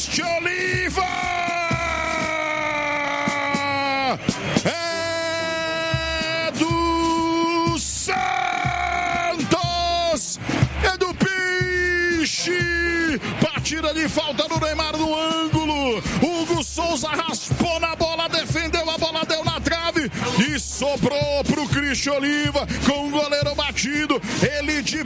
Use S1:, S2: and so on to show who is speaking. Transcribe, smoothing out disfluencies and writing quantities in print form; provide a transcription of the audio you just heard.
S1: Cristian Oliva! É do Santos! É do Peixe! Batida de falta do Neymar no ângulo. Hugo Souza raspou na bola, defendeu a bola, deu na trave e sobrou pro Cristian Oliva com o goleiro batido.